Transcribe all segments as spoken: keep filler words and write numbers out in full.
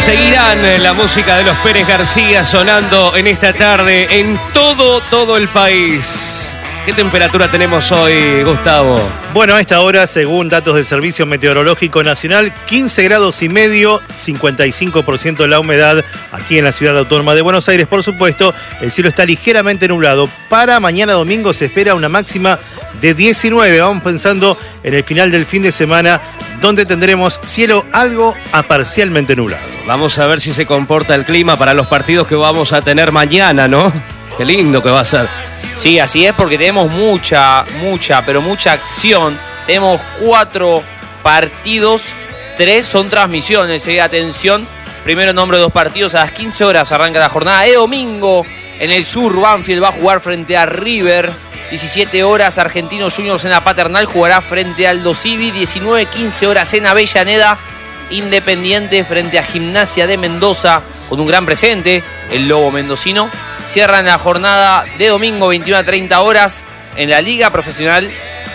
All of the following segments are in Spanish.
Seguirán la música de los Pérez García sonando en esta tarde en todo, todo el país. ¿Qué temperatura tenemos hoy, Gustavo? Bueno, a esta hora, según datos del Servicio Meteorológico Nacional, quince grados y medio, cincuenta y cinco por ciento de la humedad aquí en la ciudad autónoma de Buenos Aires. Por supuesto, el cielo está ligeramente nublado. Para mañana domingo se espera una máxima de diecinueve. Vamos pensando en el final del fin de semana, donde tendremos cielo algo a parcialmente nublado. Vamos a ver si se comporta el clima para los partidos que vamos a tener mañana, ¿no? Qué lindo que va a ser. Sí, así es, porque tenemos mucha, mucha, pero mucha acción. Tenemos cuatro partidos, tres son transmisiones, ¿eh? Atención, primero nombre de dos partidos, a las quince horas arranca la jornada de domingo. En el sur, Banfield va a jugar frente a River. diecisiete horas, Argentinos Juniors en la Paternal jugará frente al Aldo Civi. diecinueve quince horas en Avellaneda, Independiente frente a Gimnasia de Mendoza, con un gran presente, el Lobo mendocino. Cierran la jornada de domingo, veintiuna treinta horas, en la Liga Profesional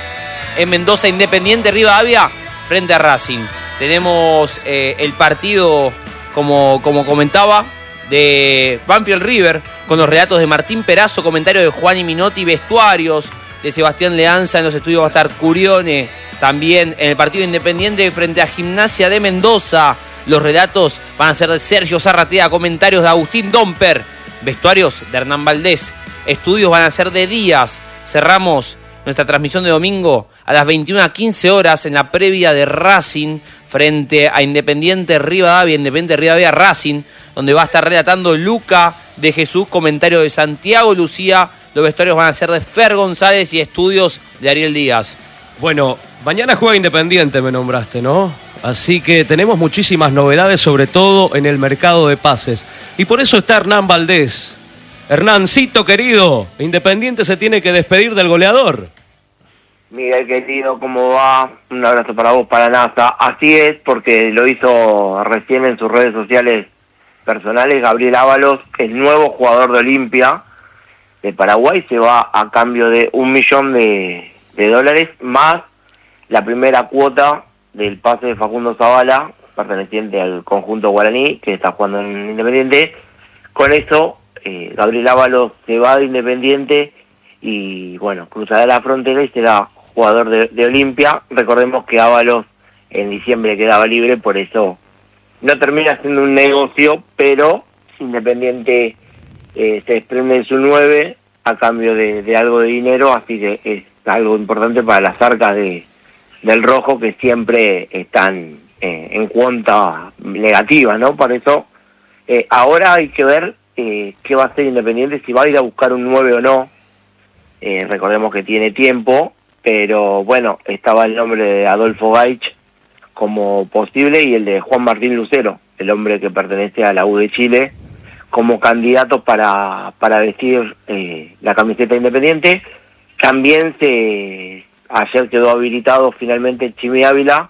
en Mendoza, Independiente Rivadavia frente a Racing. Tenemos eh, el partido, como, como comentaba, de Banfield River, con los relatos de Martín Perazo, comentario de Juan Minotti, vestuarios de Sebastián Leanza, en los estudios va a estar Curione. También en el partido Independiente frente a Gimnasia de Mendoza, los relatos van a ser de Sergio Zarratea, comentarios de Agustín Domper, vestuarios de Hernán Valdés, estudios van a ser de Díaz. Cerramos nuestra transmisión de domingo a las veintiuna quince horas en la previa de Racing frente a Independiente Rivadavia, Independiente Rivadavia Racing, donde va a estar relatando Luca de Jesús, comentario de Santiago Lucía. Los vestuarios van a ser de Fer González y estudios de Ariel Díaz. Bueno, mañana juega Independiente, me nombraste, ¿no? Así que tenemos muchísimas novedades, sobre todo en el mercado de pases. Y por eso está Hernán Valdés. Hernancito, querido, Independiente se tiene que despedir del goleador. Miguel, querido, ¿cómo va? Un abrazo para vos, para NASA. Así es, porque lo hizo recién en sus redes sociales personales. Gabriel Ábalos, el nuevo jugador de Olimpia de Paraguay, se va a cambio de un millón de, de dólares, más la primera cuota del pase de Facundo Zavala, perteneciente al conjunto guaraní, que está jugando en Independiente. Con eso, eh, Gabriel Ábalos se va de Independiente y, bueno, cruzará la frontera y será jugador de, de Olimpia. Recordemos que Ábalos en diciembre quedaba libre, por eso no termina siendo un negocio, pero Independiente eh, se desprende de su nueve a cambio de, de algo de dinero, así que es algo importante para las arcas de del rojo, que siempre están eh, en cuenta negativa, ¿no? Por eso eh, ahora hay que ver eh, qué va a hacer Independiente, si va a ir a buscar un nueve o no. Eh, recordemos que tiene tiempo, pero bueno, estaba el nombre de Adolfo Gaich como posible y el de Juan Martín Lucero, el hombre que pertenece a la U de Chile, como candidatos para, para vestir eh, la camiseta Independiente. También se... Ayer quedó habilitado finalmente Chimi Ávila